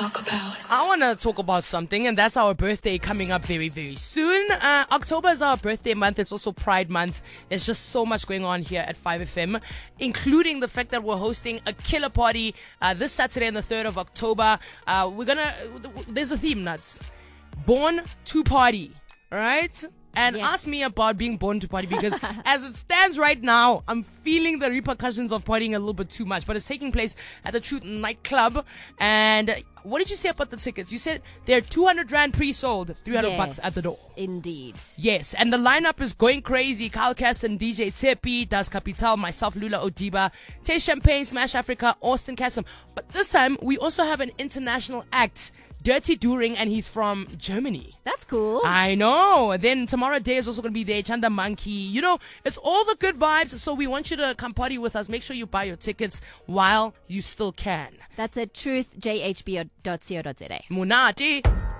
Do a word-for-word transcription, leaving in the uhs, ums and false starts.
talk about? I want to talk about something, and that's our birthday coming up very, very soon. Uh, October is our birthday month. It's also Pride Month. There's just so much going on here at five F M, including the fact that we're hosting a killer party uh, this Saturday on the third of October. Uh, we're going to, there's a theme, Nuts. Born to party, all right? And Yes. ask me about being born to party, because as it stands right now, I'm feeling the repercussions of partying a little bit too much. But it's taking place at the Truth nightclub. And what did you say about the tickets? You said they're two hundred rand pre-sold, three hundred bucks at the door. Indeed. Yes, and the lineup is going crazy. Kyle Cass and D J Tsepi, Das Capital, myself, Lula Odiba, Tay Champagne, Smash Africa, Austin Kassem. But this time, we also have an international act, Dirty During, and he's from Germany. That's cool. I know. Then Tamara Day is also going to be there. Chanda Monkey. You know, it's all the good vibes. So we want you to come party with us. Make sure you buy your tickets while you still can. That's at truth j h b dot co dot za. Munati.